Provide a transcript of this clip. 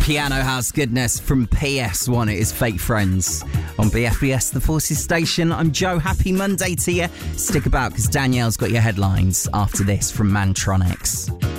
Piano house goodness from PS1. It is Fake Friends on BFBS, the Forces station. I'm Joe. Happy Monday to you. Stick about because Danielle's got your headlines after this from Mantronics.